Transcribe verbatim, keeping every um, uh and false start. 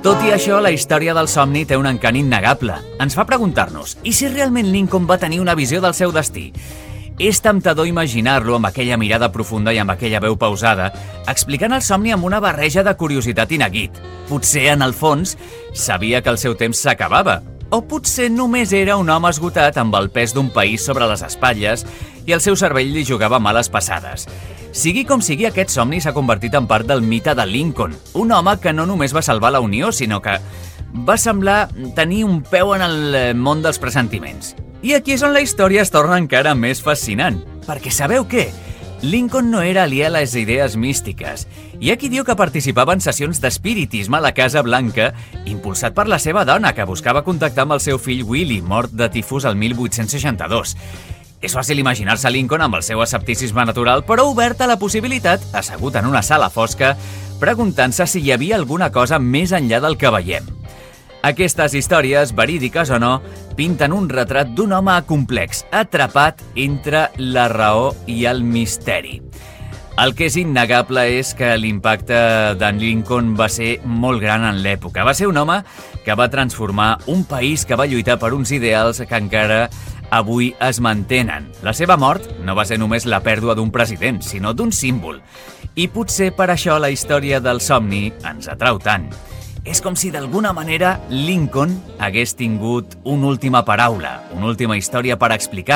Tot i això, la història del somni té un encant innegable. Ens fa preguntar-nos, i si realment Lincoln va tenir una visió del seu destí? És temptador imaginar-lo amb aquella mirada profunda i amb aquella veu pausada, explicant el somni amb una barreja de curiositat i neguit. Potser, en el fons, sabia que el seu temps s'acabava. O potser només era un home esgotat amb el pes d'un país sobre les espatlles i el seu cervell li jugava males passades. Sigui com sigui, aquest somni s'ha convertit en part del mite de Lincoln, un home que no només va salvar la Unió, sinó que va semblar tenir un peu en el món dels pressentiments. I aquí és on la història es torna encara més fascinant, perquè sabeu què? Lincoln no era aliè a les idees místiques. Hi ha qui diu que participava en sessions d'espiritisme a la Casa Blanca, impulsat per la seva dona, que buscava contactar amb el seu fill Willie, mort de tifus el mil vuit-cents seixanta-dos. És fàcil imaginar-se Lincoln amb el seu escepticisme natural, però obert a la possibilitat, assegut en una sala fosca, preguntant-se si hi havia alguna cosa més enllà del que veiem. Aquestes històries, verídiques o no, pinten un retrat d'un home complex, atrapat entre la raó i el misteri. El que és innegable és que l'impacte d'en Lincoln va ser molt gran en l'època. Va ser un home que va transformar un país, que va lluitar per uns ideals que encara avui es mantenen. La seva mort no va ser només la pèrdua d'un president, sinó d'un símbol. I potser per això la història del somni ens atrau tant. És com si d'alguna manera Lincoln hagués tingut una última paraula, una última història per explicar.